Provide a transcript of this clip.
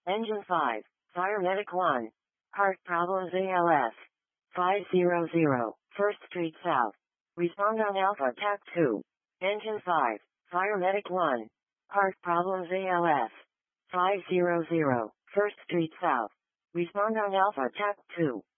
Engine 5, Fire Medic 1. Heart problems ALS. 500, 1st Street South. Respond on Alpha TAC 2. Engine 5, Fire Medic 1. Heart problems ALS. 500, 1st Street South. Respond on Alpha TAC 2.